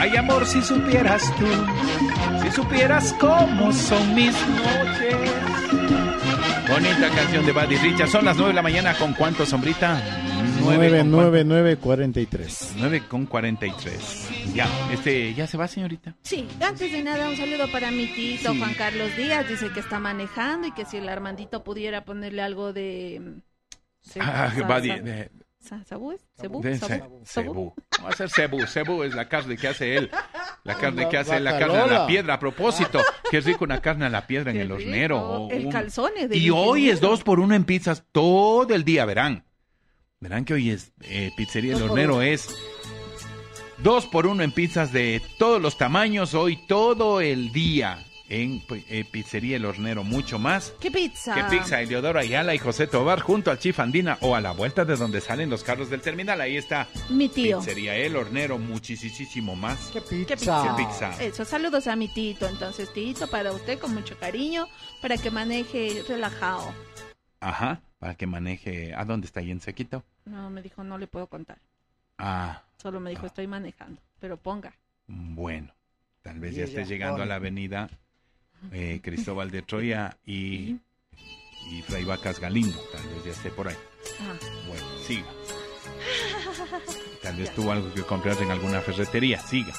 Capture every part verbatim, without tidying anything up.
Ay, amor, si supieras tú, si supieras cómo son mis noches. Bonita canción de Buddy Richard. Son las nueve de la mañana. ¿Con cuánto, Sombrita? nueve, nueve, nueve, cuarenta y tres. nueve con cuarenta y tres. Ya, este, ¿ya se va, señorita? Sí, antes de nada, un saludo para mi tito, Sí. Juan Carlos Díaz. Dice que está manejando y que si el Armandito pudiera ponerle algo de... Se- Ah, sa- Buddy, sa- de- sa- ¿Sabú es? ¿Cebú? de ¿Sabú? ce- ¿Sabú? cebú. Va a ser cebú. Cebú es la carne que hace él. La carne que hace él, la Bacalola. carne a la piedra. A propósito, qué rico una carne a la piedra en Qué el rico. hornero. o El un- calzone del Y hoy es ingeniero. dos por uno en pizzas todo el día, verán. Verán que hoy es eh, pizzería El Dos por Hornero, uno. es dos por uno en pizzas de todos los tamaños, hoy todo el día en eh, Pizzería El Hornero, mucho más ¿Qué pizza? que pizza. Eleodoro Ayala y José Tobar junto al Chief Andina o a la vuelta de donde salen los carros del terminal, ahí está Mi tío. Pizzería El Hornero, muchísimo más. ¿Qué pizza? ¿Qué pizza? ¿Qué pizza? Eso, saludos a mi tito. Entonces, tito, para usted con mucho cariño, para que maneje relajado. Ajá, para que maneje. ¿A dónde está ahí en Sequito? No, me dijo, no le puedo contar. Ah, Solo me dijo, estoy manejando, pero ponga. bueno, tal vez Y ya ella esté llegando pone. a la avenida eh, Cristóbal de Troya y, y Fray Vacas Galindo, tal vez ya esté por ahí. Ah. Bueno, siga. Tal vez tuvo algo que comprar en alguna ferretería, siga.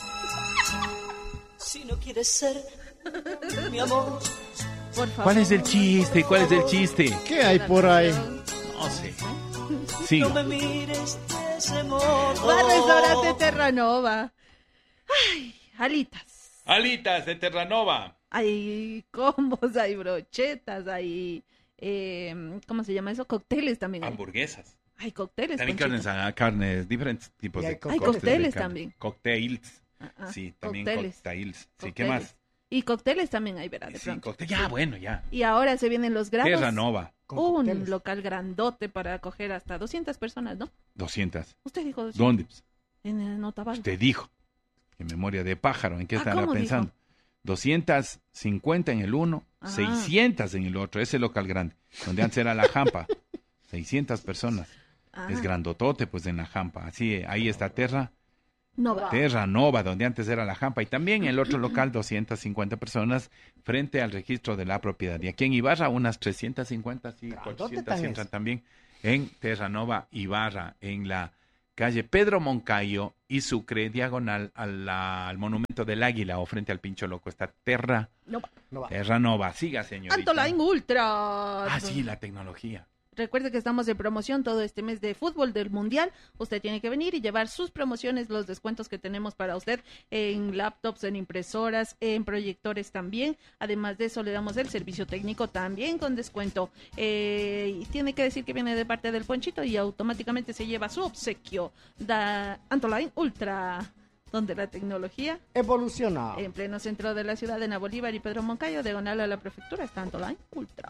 Si no quieres ser mi amor, Por favor. ¿Cuál es el chiste? ¿Cuál es el chiste? ¿Qué hay por ahí? No sé. no Siga. me mires de ese modo. Va al restaurante Terranova. Ay, alitas. Alitas de Terranova. Hay combos, hay brochetas, hay... eh, ¿cómo se llama eso? Cócteles también hay. Hamburguesas. Hay cócteles, También Ponchito. carnes, ah, carnes, diferentes tipos Y hay de cócteles. Hay cortes de cócteles carne. también. Cocktails. Ah, ah, Sí, también cócteles. cocktails. Sí, ¿qué Cócteles. más? Y cócteles también hay, ¿verdad? De Sí, pronto. cóctel. Ya, bueno, ya. Y ahora se vienen los grados. Terranova. Con Un cócteles. local grandote para acoger hasta doscientas personas, ¿no? doscientas. Usted dijo doscientas. ¿Dónde? En el Notaval. Usted dijo. En memoria de pájaro. ¿En qué Ah, estará ¿cómo pensando? dijo? doscientas cincuenta en el uno, Ah. seiscientas en el otro. Ese local grande. Donde antes era la Jampa. seiscientas personas. Ah, Es grandotote, pues, en la Jampa. Así, eh, ahí está Terra. no va. Terra Nova, donde antes era la Jampa. Y también en el otro local, doscientas cincuenta personas frente al registro de la propiedad. Y aquí en Ibarra, unas trescientas cincuenta, sí, Grandote cuatrocientas tan entran es. también en Terra Nova, Ibarra, en la calle Pedro Moncayo y Sucre, diagonal a la- al monumento del Águila o frente al Pincho Loco. Está Terra, No va. No va. Terra Nova. Siga, señorita. Antoline Ultra. Ah, sí, la tecnología. Recuerde que estamos en promoción todo este mes de fútbol del Mundial. Usted tiene que venir y llevar sus promociones, los descuentos que tenemos para usted en laptops, en impresoras, en proyectores también. Además de eso, le damos el servicio técnico también con descuento. Eh, y tiene que decir que viene de parte del Ponchito y automáticamente se lleva su obsequio. Da Antoline Ultra, donde la tecnología Evoluciona. en pleno centro de la ciudad de Bolívar y Pedro Moncayo, diagonal a la prefectura, está Antoline Ultra.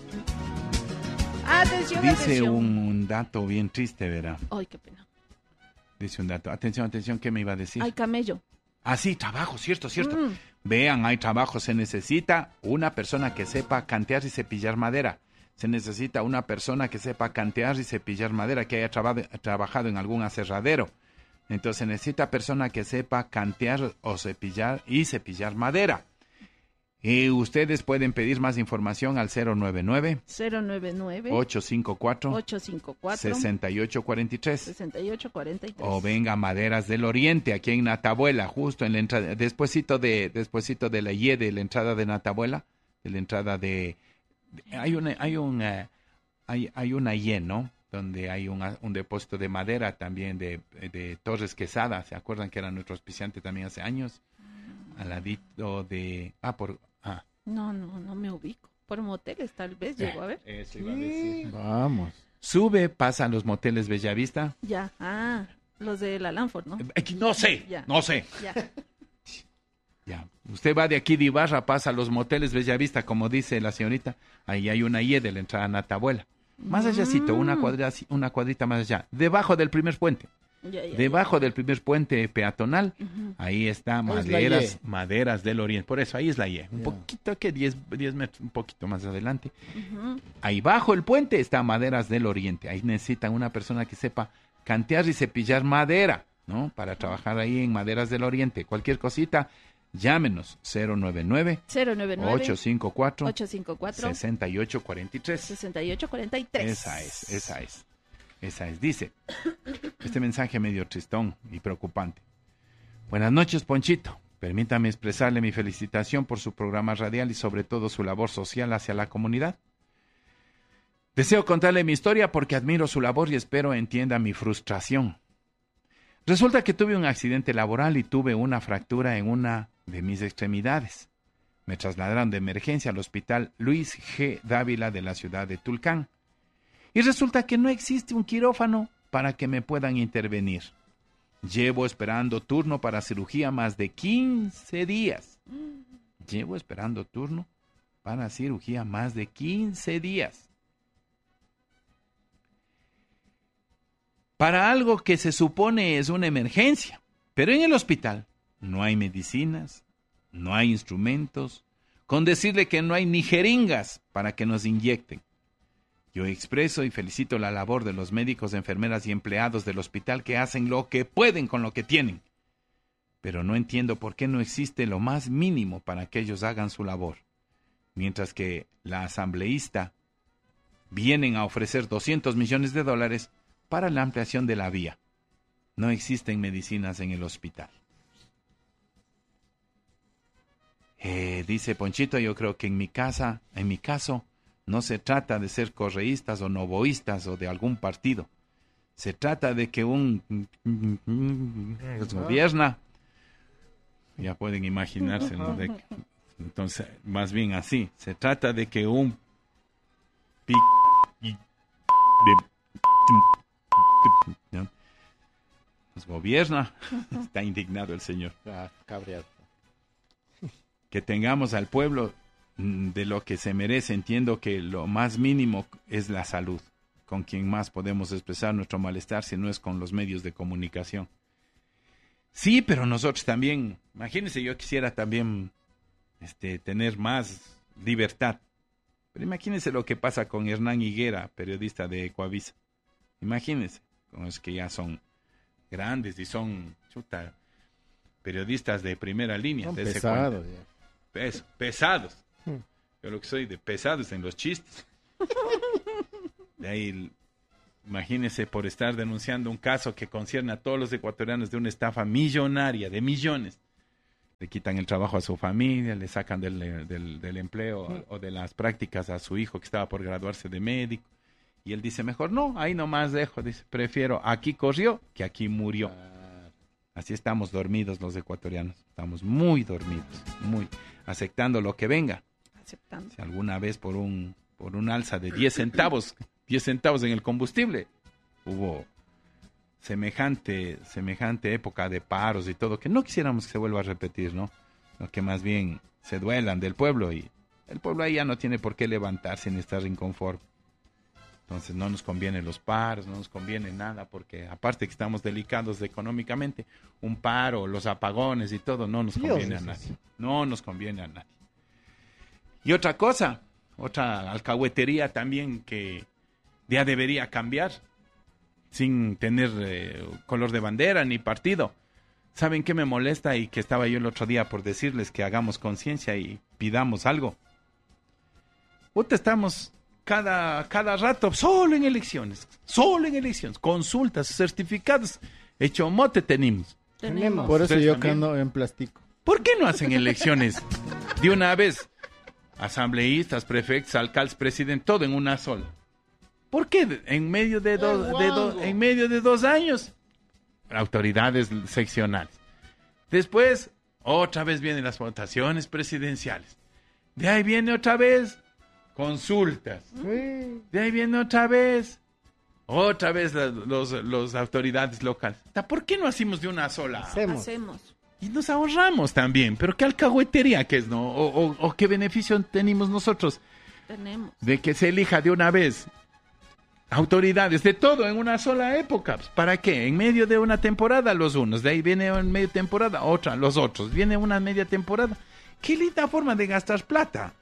Atención, Dice atención. un dato bien triste, verá. Ay, qué pena. Dice un dato. Atención, atención, ¿qué me iba a decir? Ay, camello. Ah, sí, trabajo, cierto, cierto. Mm. Vean, hay trabajo. Se necesita una persona que sepa cantear y cepillar madera. Se necesita una persona que sepa cantear y cepillar madera, que haya traba- trabajado en algún aserradero. Entonces se necesita persona que sepa cantear o cepillar y cepillar madera. Y ustedes pueden pedir más información al cero nueve nueve, cero nueve nueve, ocho cinco cuatro, ocho cinco cuatro, seis ocho cuatro tres. seis ocho cuatro tres. O venga Maderas del Oriente, aquí en Natabuela, justo en la entrada, despuesito de, despuesito de la Y E, de la entrada de Natabuela, de la entrada de, de- hay una, hay un, eh, hay, hay una Y E, ¿no? Donde hay una- un depósito de madera también de, de Torres Quesada, ¿se acuerdan que era nuestro auspiciante también hace años? Al ladito de, ah, por, ah. No, no, no me ubico. Por moteles tal vez llegó a ver. Eso iba a decir. Vamos. Sube, pasa a los moteles Bellavista. Ya, ah, los de la Lanford, ¿no? Eh, No sé, Ya. no sé. Ya. Ya, usted va de aquí de Ibarra, pasa a los moteles Bellavista, como dice la señorita, ahí hay una Y E de la entrada a Natabuela. Más allácito, una cuadra, una cuadrita más allá, debajo del primer puente, Ya, ya, debajo ya. del primer puente peatonal, Ujú. ahí está Ahí es la maderas, Y. maderas del Oriente, por eso ahí es la Y, E. un Ya. poquito que diez metros, un poquito más adelante. Ujú. Ahí bajo el puente está maderas del Oriente, ahí necesitan una persona que sepa cantear y cepillar madera. ¿no? Para trabajar ahí en Maderas del Oriente. Cualquier cosita, llámenos cero nueve nueve, cero nueve nueve, ocho cinco cuatro, ocho cinco cuatro, seis ocho cuatro tres. seis ocho cuatro tres. Esa es, esa es, esa es. Dice, este mensaje medio tristón y preocupante. Buenas noches, Ponchito. Permítame expresarle mi felicitación por su programa radial y sobre todo su labor social hacia la comunidad. Deseo contarle mi historia porque admiro su labor y espero entienda mi frustración. Resulta que tuve un accidente laboral y tuve una fractura en una de mis extremidades. Me trasladaron de emergencia al hospital Luis G. Dávila de la ciudad de Tulcán. Y resulta que no existe un quirófano para que me puedan intervenir. Llevo esperando turno para cirugía más de quince días. Llevo esperando turno para cirugía más de quince días. Para algo que se supone es una emergencia. Pero en el hospital no hay medicinas, no hay instrumentos, con decirle que no hay ni jeringas para que nos inyecten. Yo expreso y felicito la labor de los médicos, enfermeras y empleados del hospital que hacen lo que pueden con lo que tienen. Pero no entiendo por qué no existe lo más mínimo para que ellos hagan su labor. Mientras que la asambleísta vienen a ofrecer doscientos millones de dólares para la ampliación de la vía. No existen medicinas en el hospital. Eh, dice Ponchito, yo creo que en mi casa, en mi caso, no se trata de ser correístas o novoístas o de algún partido. Se trata de que un nos gobierna. Ya pueden imaginarse, ¿no? De, entonces, más bien así. Se trata de que un pi de, ¿no? Nos gobierna. Está indignado el señor. Ah, cabreado. Que tengamos al pueblo de lo que se merece. Entiendo que lo más mínimo es la salud, con quien más podemos expresar nuestro malestar si no es con los medios de comunicación. Sí, pero nosotros también, imagínense, yo quisiera también este, tener más libertad, pero imagínense lo que pasa con Hernán Higuera, periodista de Ecuavisa. Imagínense, con los que ya son grandes y son chuta, periodistas de primera línea. Son de pesados. Pes, pesados. Hmm. Yo lo que soy de pesados en los chistes. De ahí, imagínese por estar denunciando un caso que concierne a todos los ecuatorianos de una estafa millonaria, de millones. Le quitan el trabajo a su familia, le sacan del, del, del empleo hmm. o de las prácticas a su hijo que estaba por graduarse de médico. Y él dice, mejor no, ahí nomás dejo. Dice, prefiero aquí corrió que aquí murió. Así estamos dormidos los ecuatorianos. Estamos muy dormidos, muy aceptando lo que venga. Aceptando. Si alguna vez por un por un alza de diez centavos, diez centavos en el combustible, hubo semejante semejante época de paros y todo, que no quisiéramos que se vuelva a repetir, ¿no? Lo que más bien se duelan del pueblo y el pueblo ahí ya no tiene por qué levantarse ni estar inconforme. Entonces no nos conviene los paros, no nos conviene nada, porque aparte que estamos delicados económicamente, un paro, los apagones y todo, no nos Dios conviene Dios a nadie. Dios. No nos conviene a nadie. Y otra cosa, otra alcahuetería también que ya debería cambiar, sin tener eh, color de bandera ni partido. ¿Saben qué me molesta? Y que estaba yo el otro día por decirles que hagamos conciencia y pidamos algo. Puta, estamos... Cada, cada rato, solo en elecciones, solo en elecciones, consultas, certificados, hecho mote tenemos. Tenemos. Por eso Ustedes yo también. ando en plástico. ¿Por qué no hacen elecciones de una vez? Asambleístas, prefectos, alcaldes, presidentes, todo en una sola. ¿Por qué en medio de dos, de dos, en medio de dos años? Autoridades seccionales. Después, otra vez vienen las votaciones presidenciales. De ahí viene otra vez consultas. Sí. De ahí viene otra vez. Otra vez las los, los autoridades locales. ¿Por qué no hacemos de una sola? Hacemos. Hacemos. Y nos ahorramos también. Pero qué alcahuetería que es, ¿no? O, o, o qué beneficio tenemos nosotros Tenemos. de que se elija de una vez autoridades de todo en una sola época. ¿Para qué? En medio de una temporada los unos. De ahí viene en media temporada otra, los otros. Viene una media temporada. Qué linda forma de gastar plata.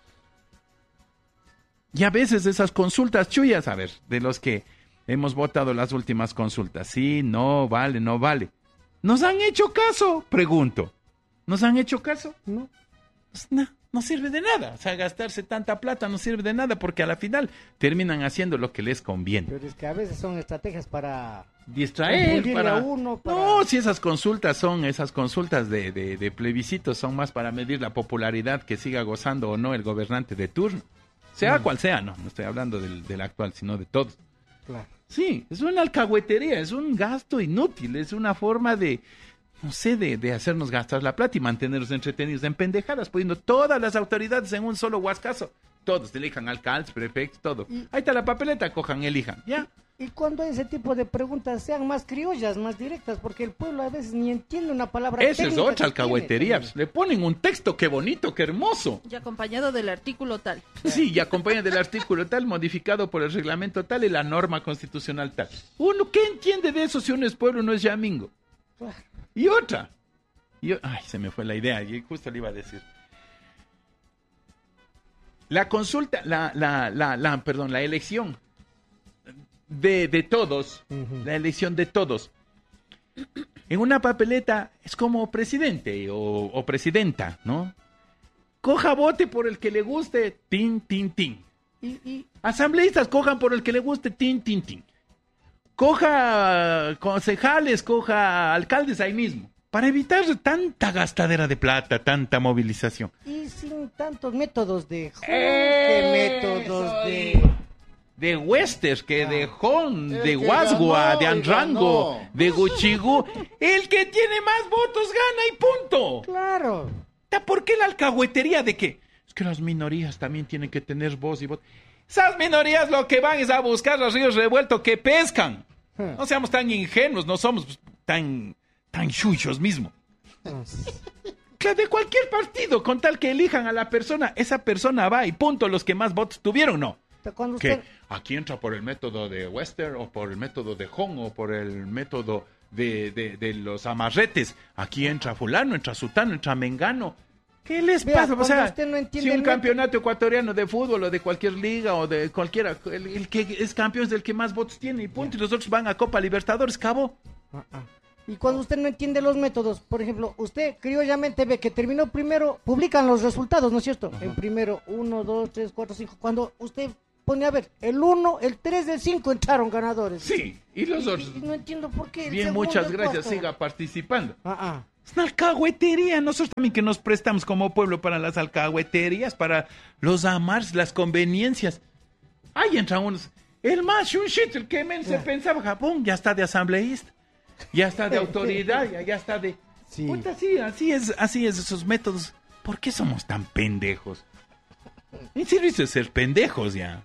Y a veces esas consultas chuyas, a ver, de los que hemos votado las últimas consultas, sí, no, vale, no vale. ¿Nos han hecho caso? Pregunto. ¿Nos han hecho caso? No. Pues no, no sirve de nada. O sea, gastarse tanta plata no sirve de nada porque a la final terminan haciendo lo que les conviene. Pero es que a veces son estrategias para Distraer, confundirle para... a uno, para- No, si esas consultas son, esas consultas de, de, de plebiscitos son más para medir la popularidad que siga gozando o no el gobernante de turno. Sea Mm. cual sea, no, no estoy hablando del, del actual, sino de todos. Claro. Sí, es una alcahuetería, es un gasto inútil, es una forma de, no sé, de, de hacernos gastar la plata y mantenernos entretenidos en pendejadas, poniendo todas las autoridades en un solo huascazo. Todos elijan alcaldes, prefectos, todo. Y- Ahí está la papeleta, cojan, elijan. Ya. Y cuando ese tipo de preguntas sean más criollas, más directas, porque el pueblo a veces ni entiende una palabra Esa es técnica otra que alcahuetería. tiene. Le ponen un texto, qué bonito, qué hermoso. Y acompañado del artículo tal. Sí, y acompaña del artículo tal, modificado por el reglamento tal y la norma constitucional tal. Uno, ¿qué entiende de eso si uno es pueblo, no es yamingo? Claro. Y otra. Y, o- ay, se me fue la idea, y justo le iba a decir. La consulta, la, la, la, la, perdón, la elección de, de todos, Ujú. la elección de todos. En una papeleta es como presidente o, o presidenta, ¿no? Coja, vote por el que le guste, tin, tin, tin. Y, y Asambleístas, cojan por el que le guste, tin, tin, tin. Coja concejales, coja alcaldes ahí mismo. Para evitar tanta gastadera de plata, tanta movilización. y sin tantos métodos de jo- Eh, que métodos eso de digo. De Westers, que de Hon, El de que Guasgua, ganó de y Andrango, ganó. de Guchigú. El que tiene más votos gana y punto. claro. Ta, ¿por qué la alcahuetería de que es que las minorías también tienen que tener voz y voto? Esas minorías lo que van es a buscar los ríos revueltos que pescan. Hmm. No seamos tan ingenuos, no somos pues, tan, tan chuchos mismo. Claro, de cualquier partido, con tal que elijan a la persona, esa persona va y punto, los que más votos tuvieron, no. Cuando Que usted aquí entra por el método de Wester o por el método de Hong o por el método de, de, de los amarretes. Aquí entra fulano, entra sutano, entra mengano. ¿Qué les Vea, pasa? O cuando sea, usted no entiende si un el método- campeonato ecuatoriano de fútbol o de cualquier liga o de cualquiera, el, el que es campeón es el que más votos tiene y punto. Y los otros van a Copa Libertadores, cabo. Ah, ah. Y cuando usted no entiende los métodos, por ejemplo, usted criollamente ve que terminó primero, publican los resultados, ¿no es cierto? En primero, uno, dos, tres, cuatro, cinco. Cuando usted pone a ver, el uno, el tres, el cinco entraron ganadores. Sí, y los Y- otros. y no entiendo por qué. el Bien, segundo, muchas el gracias, cuarto. siga participando. Ah, ah. Es una alcahuetería. Nosotros también que nos prestamos como pueblo para las alcahueterías, para los amars, las conveniencias. Ahí entran unos. El más chunchito, el que menos se Ya. pensaba, Japón, ya está de asambleísta, ya está de autoridad, ya, ya está de. Sí. Puta, sí, así es, así es esos métodos. ¿Por qué somos tan pendejos? En serio, eso es ser pendejos ya.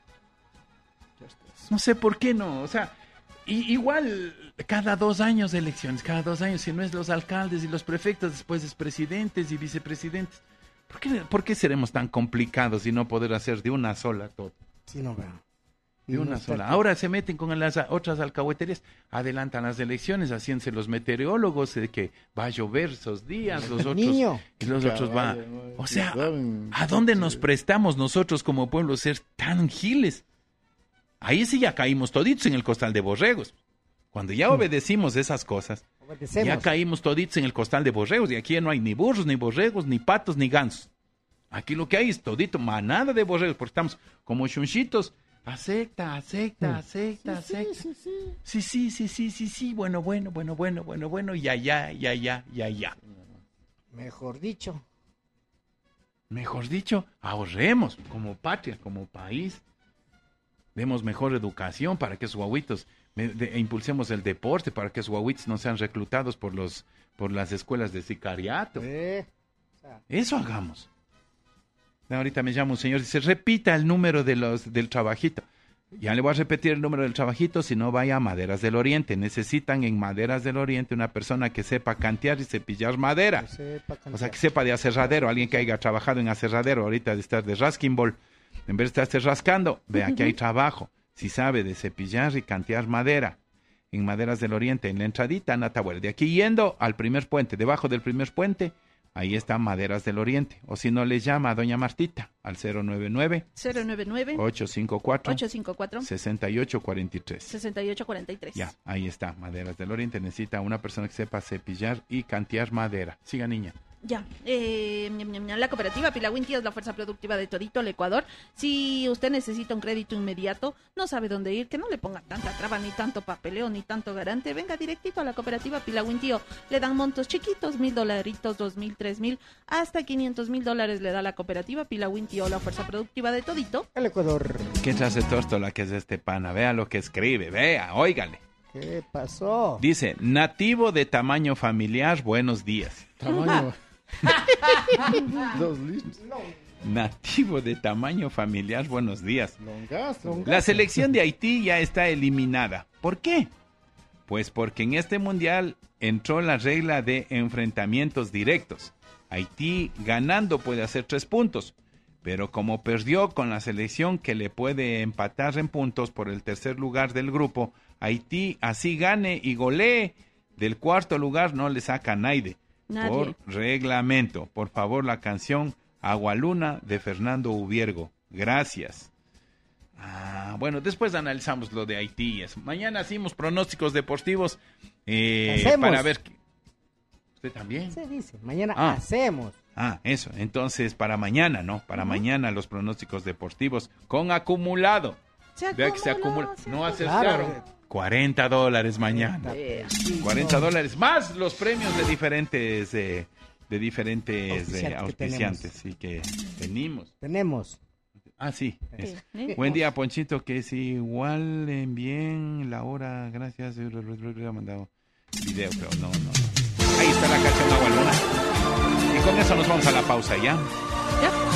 No sé por qué no, o sea, y, igual cada dos años elecciones, cada dos años, si no es los alcaldes y los prefectos, después es presidentes y vicepresidentes. ¿Por qué, por qué seremos tan complicados y no poder hacer de una sola todo? Sí, no veo. De una sola. Ahora se meten con las a- otras alcahueterías, adelantan las elecciones, haciéndose los meteorólogos de que va a llover esos días, los otros Niño. y los otros va. Caballo, ¿no? O sea, Saben, ¿a dónde nos prestamos nosotros como pueblo ser tan giles? Ahí sí ya caímos toditos en el costal de borregos. Cuando ya obedecimos esas cosas, Obedecemos. ya caímos toditos en el costal de borregos y aquí no hay ni burros, ni borregos, ni patos, ni gansos. Aquí lo que hay es todito manada de borregos, porque estamos como chunchitos. Acepta, acepta, acepta, acepta. Sí, sí, sí, sí, sí, sí. Bueno, bueno, bueno, bueno, bueno, bueno. Ya, ya, ya, ya, ya, ya. Mejor dicho. Mejor dicho, ahorremos como patria, como país. Demos mejor educación para que esos guaguitos, me- de- e impulsemos el deporte para que esos guaguitos no sean reclutados por los por las escuelas de sicariato. Eh, o sea, Eso hagamos. Ahorita me llama un señor y dice, repita el número de los del trabajito. Ya le voy a repetir el número del trabajito, si no vaya a Maderas del Oriente. Necesitan en Maderas del Oriente una persona que sepa cantear y cepillar madera. que sepa O sea, cantar. que sepa de aserradero, alguien que haya trabajado en aserradero, ahorita de estar de rasking ball, en vez de estarse rascando, vea que hay trabajo. Si sabe de cepillar y cantear madera, en Maderas del Oriente, en la entradita, Natahuel. De aquí yendo al primer puente, debajo del primer puente, Ahí está Maderas del Oriente. O si no, les llama a doña Martita al cero nueve nueve, cero nueve nueve, ocho cinco cuatro, ocho cinco cuatro, seis ocho cuatro tres. seis ocho cuatro tres. Ya, ahí está, Maderas del Oriente. Necesita una persona que sepa cepillar y cantear madera. Siga, niña. Ya, eh, ñam, ñam, ñam, la cooperativa Pilawinti es la fuerza productiva de todito el Ecuador. Si usted necesita un crédito inmediato, no sabe dónde ir, que no le ponga tanta traba, ni tanto papeleo, ni tanto garante, venga directito a la cooperativa Pilawinti. Le dan montos chiquitos, mil dolaritos, dos mil, tres mil, hasta quinientos mil dólares le da la cooperativa Pilawinti o la fuerza productiva de todito El Ecuador. ¿Qué clase de tóstola que es este pana? Vea lo que escribe, vea, óigale. ¿Qué pasó? Dice, nativo de tamaño familiar, buenos días. Tamaño. Dos litros. Nativo de tamaño familiar, buenos días. Longazo. La selección de Haití ya está eliminada. ¿Por qué? Pues porque en este mundial entró la regla de enfrentamientos directos. Haití ganando puede hacer tres puntos, pero como perdió con la selección que le puede empatar en puntos por el tercer lugar del grupo, Haití así gane y golee, del cuarto lugar no le saca nadie. Nadie. Por reglamento. Por favor, la canción Agualuna de Fernando Ubiergo. Gracias. Ah, bueno, después analizamos lo de Haití. Mañana hacemos pronósticos deportivos eh, Hacemos. para ver... qué- ¿Usted también? Se dice, mañana Ah. hacemos. Ah, eso. Entonces, para mañana, ¿no? Para mañana los pronósticos deportivos con acumulado. Se Vea que se acumula. acumuló, se No acumuló. acertaron. Claro. cuarenta dólares mañana. Eh, cuarenta dólares más los premios de diferentes eh, de diferentes Auspiciantes eh, que auspiciantes sí que tenemos. Tenemos. Ah, sí. eh, eso. eh. Buen día, Ponchito, que es igual en bien la hora, gracias. Le ha mandado video, pero no, no. Ahí está la canción Agualuna. Y con eso nos vamos a la pausa ya. Ya.